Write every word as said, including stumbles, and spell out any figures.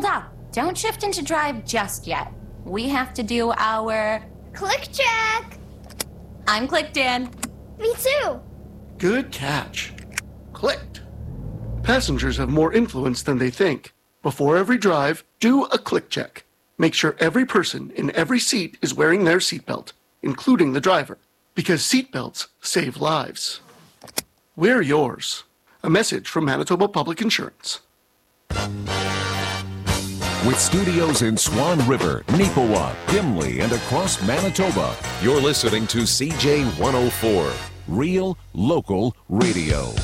hold up. Don't shift into drive just yet. We have to do our... Click check. I'm clicked in. Me too. Good catch. Clicked. Passengers have more influence than they think. Before every drive, do a click check. Make sure every person in every seat is wearing their seatbelt, including the driver, because seatbelts save lives. Wear yours. A message from Manitoba Public Insurance. With studios in Swan River, Neepawa, Gimli, and across Manitoba, you're listening to C J one oh four, Real Local Radio.